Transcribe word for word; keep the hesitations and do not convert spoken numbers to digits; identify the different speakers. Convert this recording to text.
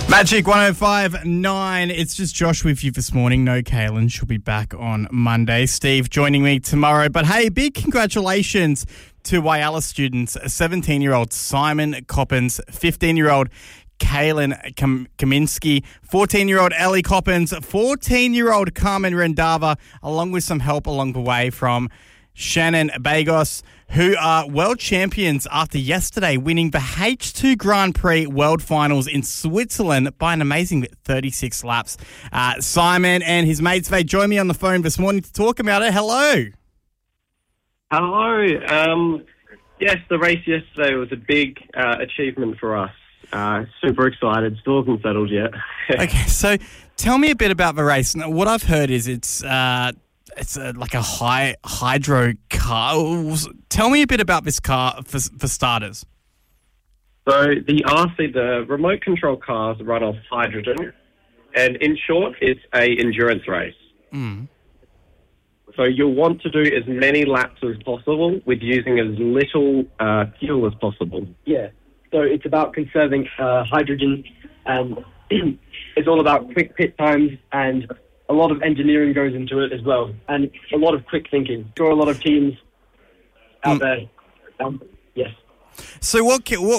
Speaker 1: Magic one oh five point nine. It's just Josh with you this morning. No Kaylin. She'll be back on Monday. Steve joining me tomorrow. But hey, big congratulations to Whyalla students. seventeen-year-old Simon Coppins, fifteen-year-old Kaylin Kam- Kaminsky, fourteen-year-old Ellie Coppins, fourteen-year-old Carmen Rendava, along with some help along the way from Shannon Bagos, who are world champions after yesterday winning the H two Grand Prix World Finals in Switzerland by an amazing thirty-six laps. Uh, Simon and his mates, they joined me on the phone this morning to talk about it. Hello.
Speaker 2: Hello. Um, yes, the race yesterday was a big uh, achievement for us. Uh, super excited. Still haven't settled yet.
Speaker 1: Okay, so tell me a bit about the race. Now, what I've heard is it's... Uh, It's a, like a high hydro car. Tell me a bit about this car for, for starters.
Speaker 2: So the R C, the remote control cars run off hydrogen, and in short, it's a endurance race.
Speaker 1: Mm.
Speaker 2: So you'll want to do as many laps as possible with using as little uh, fuel as possible.
Speaker 3: Yeah, so it's about conserving uh, hydrogen, and it's all about quick pit times, and a lot of engineering goes into it as well, and a lot of quick thinking. There are a lot of teams out mm. there. Um, yes.
Speaker 1: So what, what